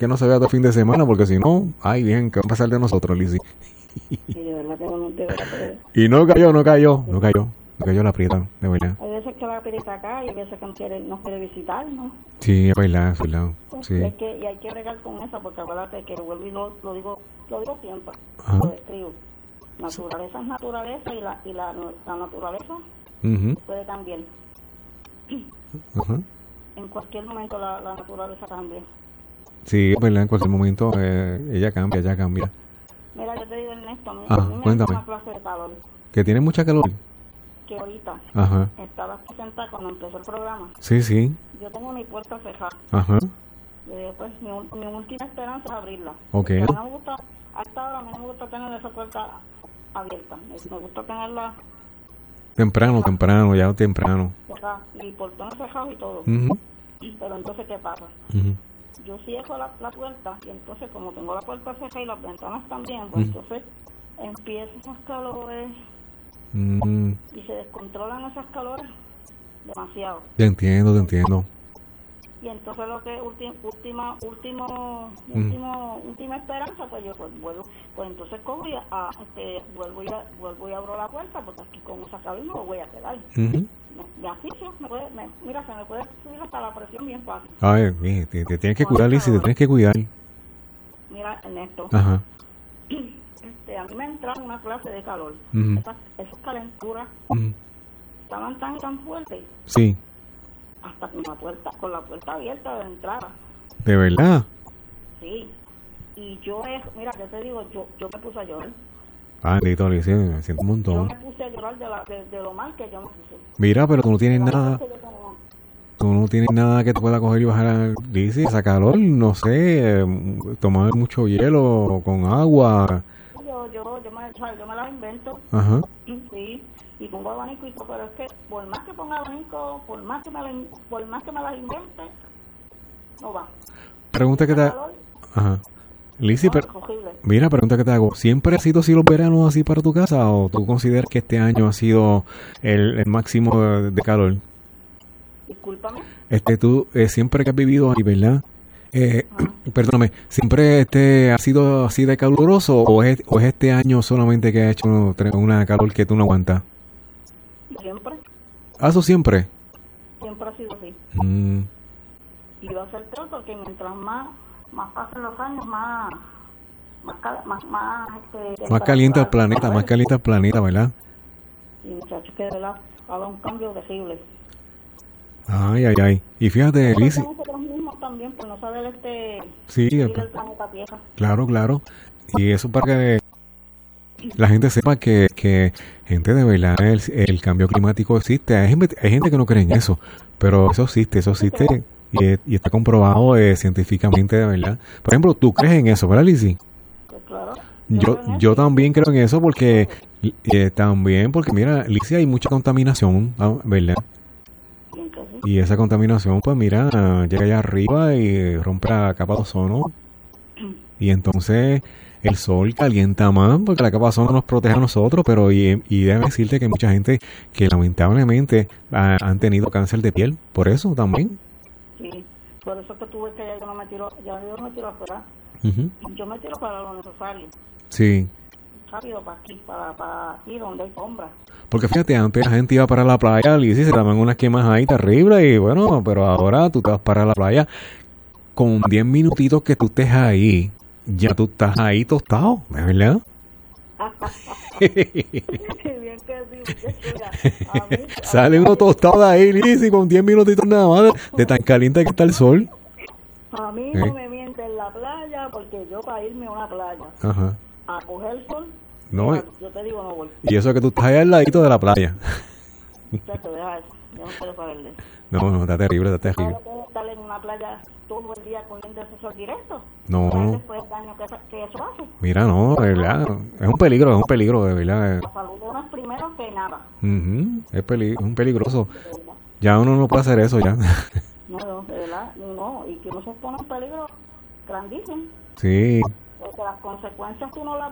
que no se vea todo el fin de semana, porque si no, ay, bien, ¿qué va a pasar de nosotros, Lizzy? Y de verdad que no te verdad que... Y no cayó la prieta, de verdad. Hay veces que va a pedir acá y hay veces que no quiere visitar, ¿no? Sí, es verdad, sí. Y hay que bregar con eso, porque acuérdate que vuelvo y lo digo siempre, Ajá. lo describo. Naturaleza es naturaleza y la naturaleza puede cambiar. Ajá. En cualquier momento la naturaleza cambia. Sí, es verdad, en cualquier momento ella cambia. Mira, yo te digo, Ernesto, a mí me cuéntame. da una clase de calor. Que tiene mucha calor. Que ahorita Ajá. estaba sentada cuando empezó el programa. Sí. Yo tengo mi puerta cerrada. Ajá. Yo digo, pues mi última esperanza es abrirla. Ok. A mí no me gusta, hasta ahora a mí no me gusta tener esa puerta abierta. Me gusta tenerla Temprano. cerrada y portones cerrados y todo. Pero entonces, ¿qué pasa? Yo cierro la puerta y entonces como tengo la puerta cerrada y las ventanas también, pues entonces empiezan esos calores y se descontrolan esos calores demasiado. Te entiendo. Y entonces lo que última esperanza, pues yo pues vuelvo, pues entonces cojo y vuelvo y abro la puerta, porque aquí como se acaba no lo voy a quedar. Me asfixio, mira, se me puede subir hasta la presión bien fácil. A ver, te tienes que cuidar, Lizzy, te tienes que cuidar. Mira, Ernesto, Ajá. a mí me entraba una clase de calor. Esas calenturas estaban tan fuertes. Sí. Hasta con la puerta abierta de entrada. ¿De verdad? Sí. Y mira, yo te digo, yo me puse a llorar. Bendito, Lizzy, me siento un montón. Yo me puse a llorar de lo mal que yo me puse. Mira, pero tú no tienes nada. Tú no tienes nada que te pueda coger y bajar, Lizzy, esa calor, no sé, tomar mucho hielo con agua. Yo me las invento. Ajá. Sí. Y pongo abanico y todo, pero es que por más que ponga abanico, por más que me las invente, no va. Pregunta que te Ajá. Lizzy, mira, pregunta que te hago. ¿Siempre ha sido así los veranos así para tu casa o tú consideras que este año ha sido el máximo de calor? Discúlpame. Tú siempre que has vivido ahí, ¿verdad? Perdóname, ¿siempre ha sido así de caluroso o es este año solamente que ha hecho una calor que tú no aguantas? Siempre. ¿Eso siempre? Siempre ha sido así. Y va a ser peor porque mientras más pasen los años, más caliente el planeta, ¿verdad? Y muchachos, que de verdad haga un cambio terrible. Ay. Y fíjate, Lizzy. Nosotros mismos también, por no saber sí, el planeta Tierra. Claro. Y eso para que la gente sepa que gente, de verdad, el cambio climático existe. Hay gente que no cree en eso, pero eso existe y está comprobado científicamente, de verdad. Por ejemplo, ¿tú crees en eso, verdad, Lizzy? Pues claro. Yo también creo en eso porque mira, Lizzy, hay mucha contaminación, ¿verdad? Y esa contaminación, pues mira, llega allá arriba y rompe la capa de ozono. Y entonces el sol calienta más porque la capa de ozono nos protege a nosotros, pero y debe decirte que hay mucha gente que lamentablemente han tenido cáncer de piel, por eso también. Sí, por eso que tú ves que yo no me tiro afuera. Yo me tiro para lo necesario. Sí. Rápido para aquí donde hay sombra. Porque fíjate, antes la gente iba para la playa, Lizzy, se daban unas quemas ahí terribles y bueno, pero ahora tú te vas para la playa con 10 minutitos que tú estés ahí, ya tú estás ahí tostado, ¿es verdad? Bien que sí, sale uno tostado de ahí, Lizzy, con 10 minutitos nada más de tan caliente que está el sol. A mí no me miente en la playa porque yo para irme a una playa a coger el sol, no, yo te digo no voy. Y eso que tú estás ahí al ladito de la playa. Deja eso, yo no quiero saberle. No, está terrible. Ahora puedo estar en una playa todo el día cogiendo ese sol directo. No. Después del daño que eso hace. Mira, no, de verdad, es un peligro, de verdad. La salud de uno es primero que nada. Es un peligroso. Ya uno no puede hacer eso ya. No, de verdad, no, y que uno se pone en peligro grandísimo. Sí. Porque las consecuencias tú no las